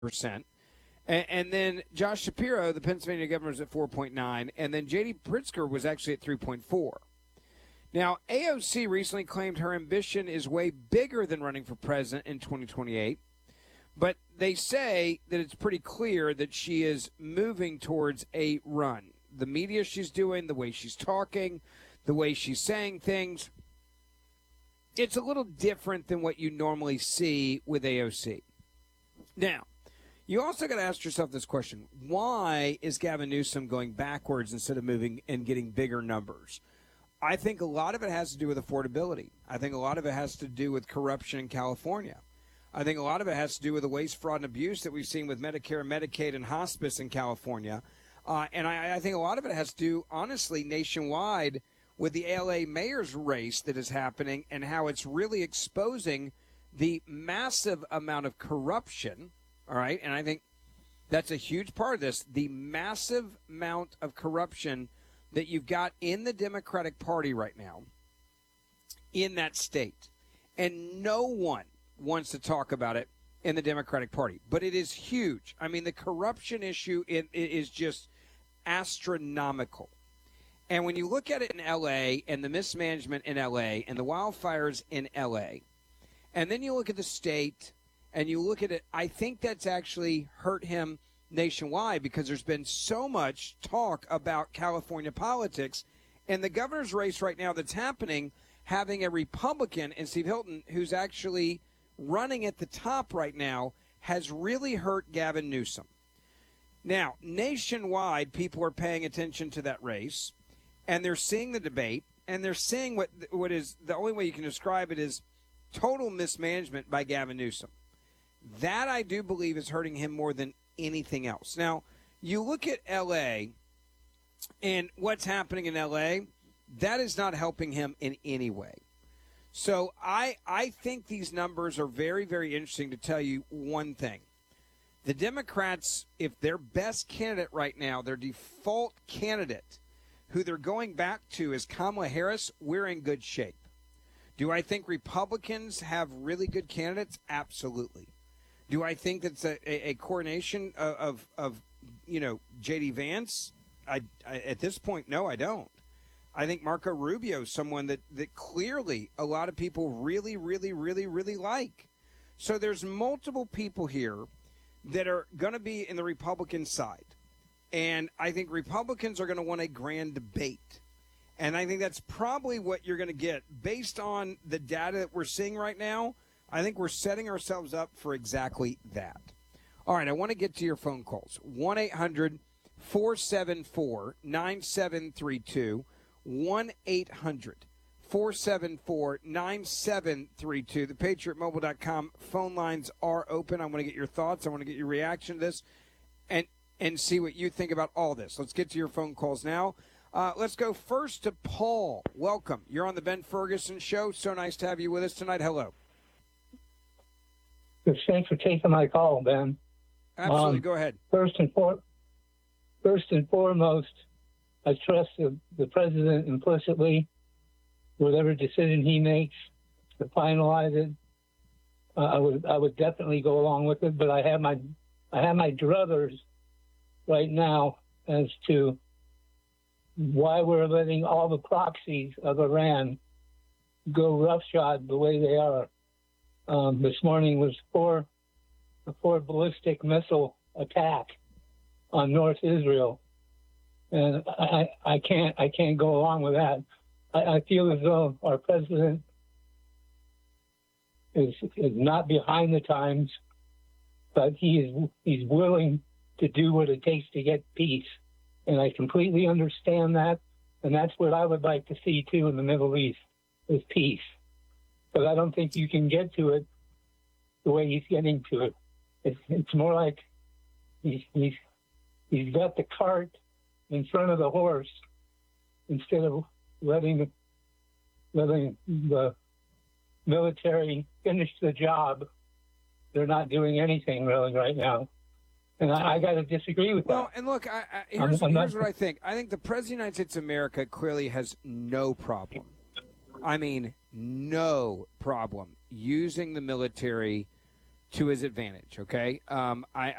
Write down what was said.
And then Josh Shapiro, the Pennsylvania governor, is at 4.9, and then J.D. Pritzker was actually at 3.4. Now, AOC recently claimed her ambition is way bigger than running for president in 2028, but they say that it's pretty clear that she is moving towards a run. The media she's doing, the way she's talking, the way she's saying things, it's a little different than what you normally see with AOC. Now, you also got to ask yourself this question. Why is Gavin Newsom going backwards instead of moving and getting bigger numbers? I think a lot of it has to do with affordability. I think a lot of it has to do with corruption in California. I think a lot of it has to do with the waste, fraud, and abuse that we've seen with Medicare, Medicaid, and hospice in California. And I think a lot of it has to do, honestly, nationwide with the LA mayor's race that is happening and how it's really exposing the massive amount of corruption. All right, and I think that's a huge part of this, the massive amount of corruption that you've got in the Democratic Party right now in that state. And no one wants to talk about it in the Democratic Party, but it is huge. I mean, the corruption issue is just astronomical. And when you look at it in L.A. and the mismanagement in L.A. and the wildfires in L.A., and then you look at the state and you look at it, I think that's actually hurt him nationwide because there's been so much talk about California politics. And the governor's race right now that's happening, having a Republican and Steve Hilton, who's actually running at the top right now, has really hurt Gavin Newsom. Now, nationwide, people are paying attention to that race, and they're seeing the debate, and they're seeing what is the only way you can describe it is total mismanagement by Gavin Newsom. That, I do believe, is hurting him more than anything else. Now, you look at L.A. and what's happening in L.A., that is not helping him in any way. So I think these numbers are very, very interesting to tell you one thing. The Democrats, if their best candidate right now, their default candidate, who they're going back to is Kamala Harris, we're in good shape. Do I think Republicans have really good candidates? Absolutely. Do I think that's a coronation of J.D. Vance? I at this point, no, I don't. I think Marco Rubio is someone that clearly a lot of people really, really, really, really like. So there's multiple people here that are going to be in the Republican side. And I think Republicans are going to want a grand debate. And I think that's probably what you're going to get. Based on the data that we're seeing right now, I think we're setting ourselves up for exactly that. All right, I want to get to your phone calls. 1-800-474-9732. 1-800-474-9732. The PatriotMobile.com phone lines are open. I want to get your thoughts. I want to get your reaction to this and see what you think about all this. Let's get to your phone calls now. Let's go first to Paul. Welcome. You're on the Ben Ferguson Show. So nice to have you with us tonight. Hello. Thanks for taking my call, Ben. Absolutely. Go ahead. First and foremost, I trust the president implicitly, whatever decision he makes to finalize it. I would definitely go along with it, but I have my druthers right now as to why we're letting all the proxies of Iran go roughshod the way they are. This morning was a four ballistic missile attack on North Israel. And I can't go along with that. I feel as though our president is not behind the times, but he's willing to do what it takes to get peace. And I completely understand that. And that's what I would like to see too in the Middle East, is peace. But I don't think you can get to it the way he's getting to it. It's more like he's got the cart in front of the horse instead of letting the military finish the job. They're not doing anything really right now. And I got to disagree with that. Well, and look, here's what I think. I think the President of the United States of America clearly has no problem. I mean, no problem using the military to his advantage. Okay,